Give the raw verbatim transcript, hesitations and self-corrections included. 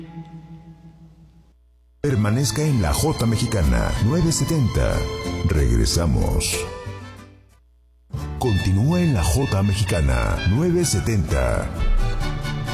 Permanezca en la J Mexicana nueve setenta. Regresamos. Continúa en la J Mexicana nueve setenta.